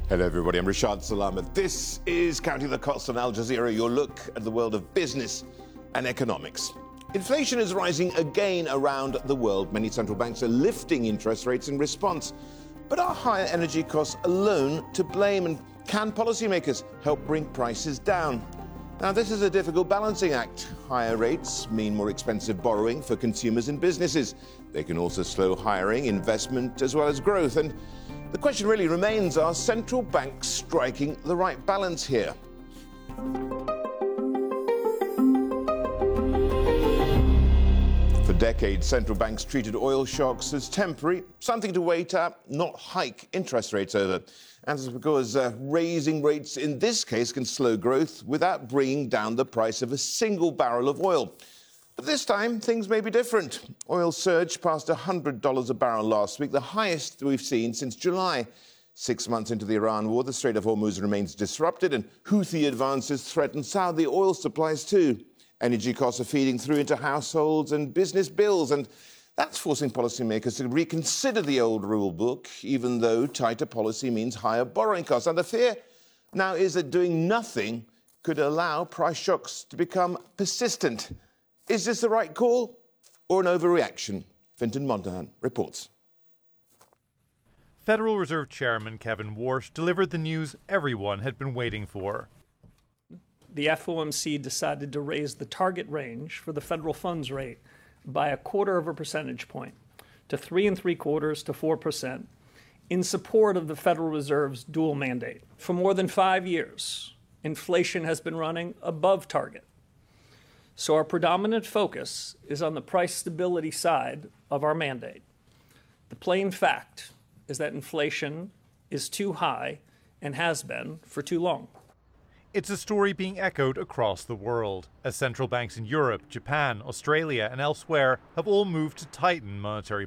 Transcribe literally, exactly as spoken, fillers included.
Hello everybody, I'm Rashad Salamat. This is Counting the Cost on Al Jazeera, your look at the world of business and economics. Inflation is rising again around the world. Many central banks are lifting interest rates in response. But are higher energy costs alone to blame, and can policymakers help bring prices down? Now, this is a difficult balancing act. Higher rates mean more expensive borrowing for consumers and businesses. They can also slow hiring, investment, as well as growth. And the question really remains, are central banks striking the right balance here? For decades, central banks treated oil shocks as temporary, something to wait at, not hike interest rates over. And it's because uh, raising rates in this case can slow growth without bringing down the price of a single barrel of oil. But this time, things may be different. Oil surged past one hundred dollars a barrel last week, the highest we've seen since July. Six months into the Iran war, the Strait of Hormuz remains disrupted, and Houthi advances threaten Saudi oil supplies too. Energy costs are feeding through into households and business bills, and that's forcing policymakers to reconsider the old rule book, even though tighter policy means higher borrowing costs. And the fear now is that doing nothing could allow price shocks to become persistent. Is this the right call or an overreaction? Fintan Monaghan reports. Federal Reserve Chairman Kevin Warsh delivered the news everyone had been waiting for. The F O M C decided to raise the target range for the federal funds rate by a quarter of a percentage point to three and three quarters to four percent in support of the Federal Reserve's dual mandate. For more than five years, inflation has been running above target. So our predominant focus is on the price stability side of our mandate. The plain fact is that inflation is too high and has been for too long. It's a story being echoed across the world, as central banks in Europe, Japan, Australia and elsewhere have all moved to tighten monetary